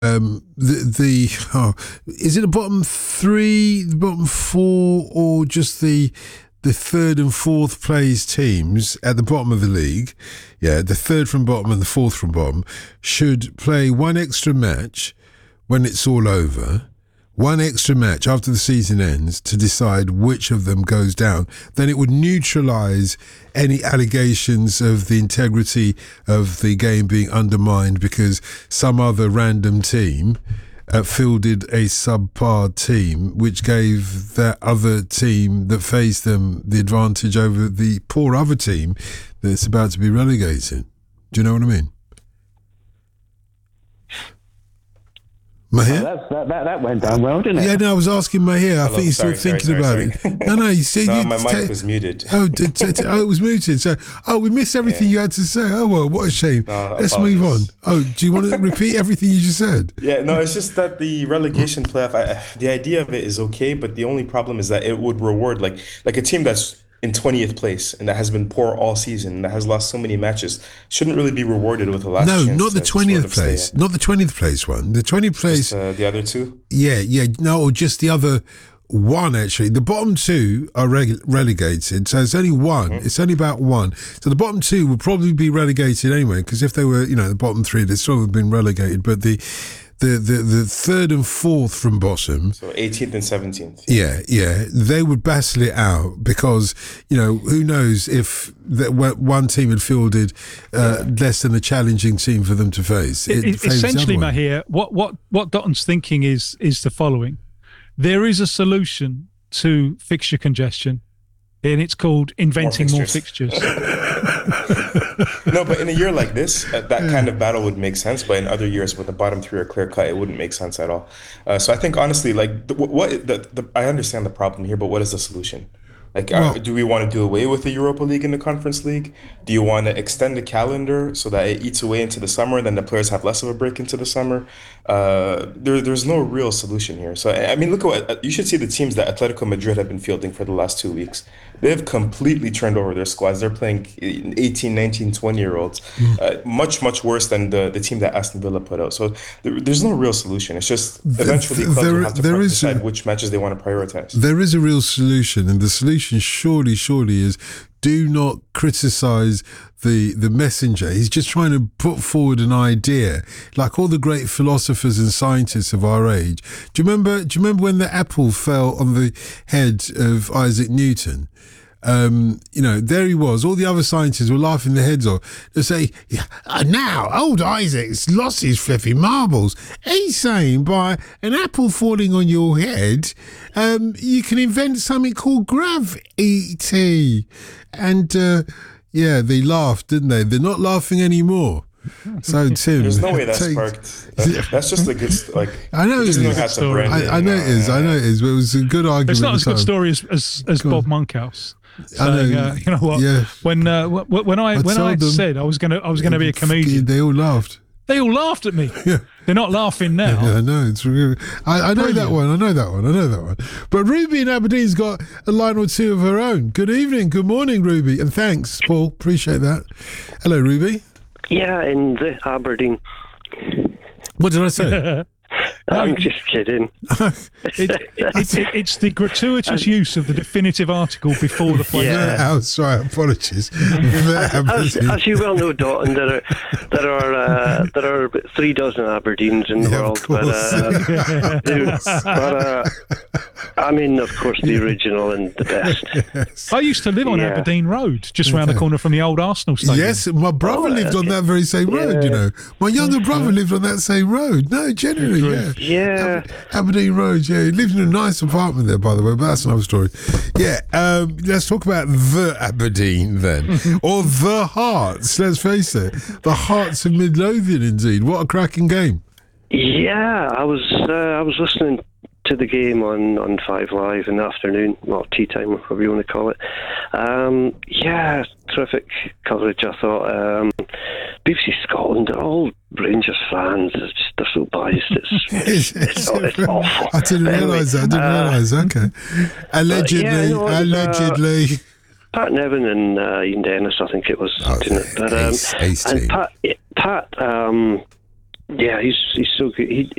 Is it the bottom three, the bottom four, or just the third and fourth place teams at the bottom of the league? Yeah, the third from bottom and the fourth from bottom should play one extra match when it's all over. One extra match after the season ends to decide which of them goes down. Then it would neutralise any allegations of the integrity of the game being undermined because some other random team fielded a subpar team, which gave that other team that faced them the advantage over the poor other team that's about to be relegated. Do you know what I mean? Mahir? That went down well, didn't it? Yeah, no, I was asking Mahir. I think he's still thinking about it. No, you see, no, my mic was muted. It was muted. So, we missed everything you had to say. Oh well, what a shame. No, Let's move on. Oh, do you want to repeat everything you just said? Yeah, no, it's just that the relegation playoff. The idea of it is okay, but the only problem is that it would reward like a team that's in 20th place and that has been poor all season and that has lost so many matches shouldn't really be rewarded with a last chance. No, not the 20th place. Not the 20th place one. The 20th place. Just, the other two? Yeah. No, or just the other one, actually. The bottom two are relegated, so it's only one. Mm-hmm. It's only about one. So the bottom two will probably be relegated anyway, because if they were, the bottom three, they'd still have been relegated. But the third and fourth from bottom, so 18th and 17th. Yeah, they would battle it out because who knows if one team had fielded less than a challenging team for them to face. Essentially, Mahir, what Dotton's thinking is the following: there is a solution to fixture congestion, and it's called inventing more fixtures. No, but in a year like this, that kind of battle would make sense. But in other years, with the bottom three are clear cut, it wouldn't make sense at all. So I think honestly, I understand the problem here, but what is the solution? Do we want to do away with the Europa League and the Conference League? Do you want to extend the calendar so that it eats away into the summer, and then the players have less of a break into the summer? There's no real solution here. So I mean, look at what you should see the teams that Atletico Madrid have been fielding for the last 2 weeks. They've completely turned over their squads. They're playing 18, 19, 20-year-olds, much, much worse than the team that Aston Villa put out. So there's no real solution. It's just eventually clubs will have to decide which matches they want to prioritize. There is a real solution, and the solution surely is do not criticise the messenger. He's just trying to put forward an idea, like all the great philosophers and scientists of our age. Do you remember when the apple fell on the head of Isaac Newton? There he was. All the other scientists were laughing their heads off. They say, now old Isaac's lost his fluffy marbles. He's saying by an apple falling on your head, you can invent something called gravity. And they laughed, didn't they? They're not laughing anymore. So Tim, there's no way that's sparked. That's just a good I know it is. I know it is. But it was a good argument. It's not as good story as Bob Monkhouse. Saying, you know what? Yeah. When I said I was gonna be a comedian, they all laughed. They all laughed at me. Yeah. They're not laughing now. Yeah, I know. It's really, I know that one. I know that one. But Ruby in Aberdeen's got a line or two of her own. Good evening. Good morning, Ruby. And thanks, Paul. Appreciate that. Hello, Ruby. Yeah, in the Aberdeen. What did I say? I'm just kidding. It's the gratuitous use of the definitive article before the place. Yeah, sorry. Apologies. as you well know, Dotton, there are about 3 dozen Aberdeens in the world. I mean, of course, the original and the best. Yes. I used to live on Aberdeen Road, just round the corner from the old Arsenal stadium. Yes, my brother lived on that very same road. My younger brother lived on that same road. No, generally. Yeah. Aberdeen Road, he lived in a nice apartment there, by the way, but that's another story. Let's talk about the Aberdeen then. Or the Hearts, let's face it. The Hearts of Midlothian, indeed. What a cracking game. Yeah, I was listening to the game on 5 Live in the afternoon, well, tea time, whatever you want to call it. Terrific coverage, I thought. BBC Scotland, they're all Rangers fans. They're so biased. It's awful. I didn't realise that. Okay. Allegedly. Pat Nevin and Ian Dennis, I think it was. Ace and Pat, he's so good.